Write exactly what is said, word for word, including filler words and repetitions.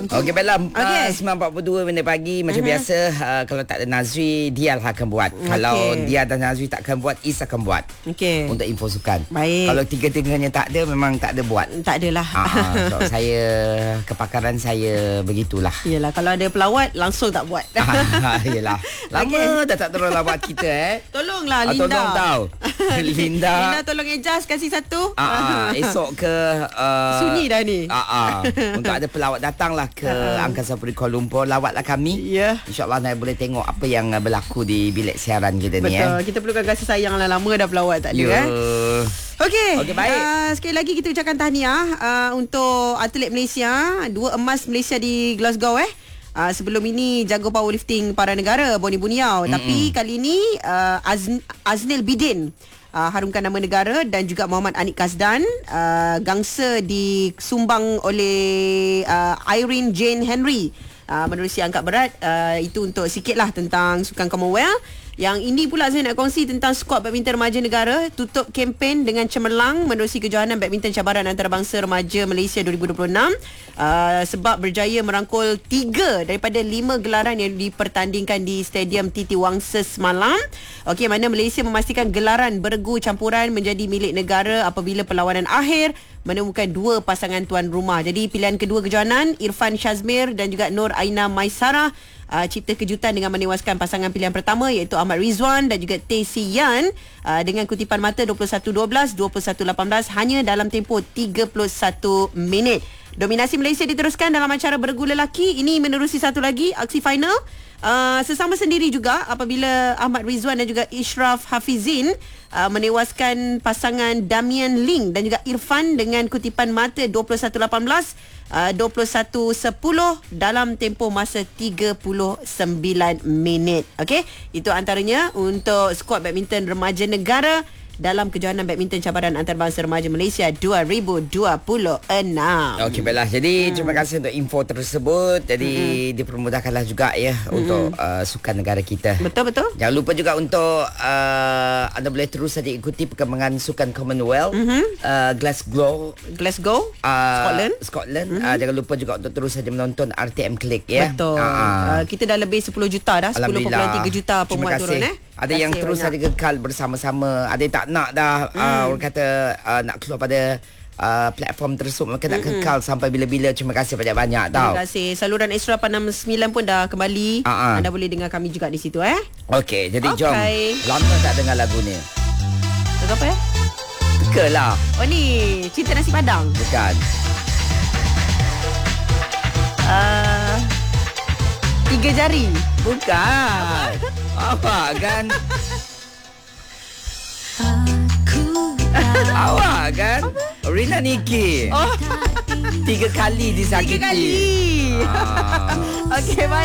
Okey, baiklah. Okay. Uh, sembilan empat puluh dua minit pagi. Macam uh-huh. biasa, uh, kalau tak ada Nazri, Dia lah akan buat. Okay. Kalau Dia dan Nazri tak akan buat, Is akan buat. Okey. Untuk info sukan. Baik. Kalau tiga-tiganya tak ada, memang tak ada buat. Tak adalah. Uh, so, saya, kepakaran saya begitulah. Yelah, kalau ada pelawat, langsung tak buat. Yelah. Lama okay. dah tak terlalu buat kita eh. Tolonglah ah, Linda. Tolong tahu. Linda. Linda tolong adjust kasih satu. Ah, esok ke uh, sunyi dah ni. Ah, ah, untuk ada pelawat datanglah ke uh. Angkasa Puri Kuala Lumpur, lawatlah kami. Ya. Yeah. InsyaAllah Nai boleh tengok apa yang berlaku di bilik siaran kita Betul. ni eh. Betul. Kita perlukan kasih sayang lah, lama dah pelawat tak ada yeah. eh. Okey. Okey, baik. Uh, sekali lagi kita ucapkan tahniah uh, untuk atlet Malaysia, dua emas Malaysia di Glasgow eh. Uh, sebelum ini jago powerlifting para negara Boni Buniau, mm-hmm. tapi kali ini uh, Az- Aznil Bidin uh, harumkan nama negara, dan juga Muhammad Anik Kasdan uh, gangsa disumbang oleh uh, Irene Jane Henry uh, menerusi angkat berat. Uh, itu untuk sikitlah tentang sukan Commonwealth. Yang ini pula saya nak kongsi tentang skuad badminton remaja negara tutup kempen dengan cemerlang menerusi kejohanan badminton cabaran antarabangsa remaja Malaysia dua ribu dua puluh enam uh, sebab berjaya merangkul tiga daripada lima gelaran yang dipertandingkan di Stadium Titi Wangsa semalam. Okey, mana Malaysia memastikan gelaran bergu campuran menjadi milik negara apabila perlawanan akhir menemukan dua pasangan tuan rumah. Jadi pilihan kedua kejohanan, Irfan Shazmir dan juga Nur Aina Maisarah, Uh, cipta kejutan dengan menewaskan pasangan pilihan pertama iaitu Ahmad Rizwan dan juga Teh Si Yan uh, dengan kutipan mata dua puluh satu dua belas, dua puluh satu lapan belas hanya dalam tempoh tiga puluh satu minit. Dominasi Malaysia diteruskan dalam acara bergu lelaki. Ini menerusi satu lagi aksi final uh, sesama sendiri juga apabila Ahmad Rizwan dan juga Ishraf Hafizin uh, menewaskan pasangan Damian Ling dan juga Irfan dengan kutipan mata dua puluh satu lapan belas, Uh, dua puluh satu sepuluh dalam tempoh masa tiga puluh sembilan minit. Okey, itu antaranya untuk skuad badminton remaja negara dalam kejohanan badminton cabaran antarabangsa remaja Malaysia dua ribu dua puluh enam. Okey, baiklah. Jadi hmm. terima kasih untuk info tersebut. Jadi hmm. dipermudahkanlah juga ya hmm. untuk uh, sukan negara kita. Betul betul. Jangan lupa juga untuk uh, anda boleh terus saja ikuti perkembangan sukan Commonwealth hmm. uh, Glasgow Glasgow uh, Scotland. Scotland. Hmm. Uh, jangan lupa juga untuk terus saja menonton R T M Click ya. Betul. Uh, uh, kita dah lebih sepuluh juta dah, sepuluh perpuluhan tiga juta pemuat turun eh. Ada yang terus ada kekal bersama-sama, ada yang tak nak dah hmm. uh, orang kata uh, nak keluar pada uh, platform tersebut, maka nak kekal hmm. sampai bila-bila. Terima kasih banyak-banyak tau. Terima kasih. Saluran Extra lapan enam sembilan pun dah kembali. Uh-huh. Anda boleh dengar kami juga di situ eh. Okey, jadi okay. jom. Lama tak dengar lagu ni. Lagu apa ya? Teka lah. Oh ni, Cinta Nasi Padang. Bukan. Uh, tiga jari. Bukan. Apa kan? Awak kan? Rina Niki. Oh. Tiga kali disakiti. Tiga kali. Ah. Okey, baik.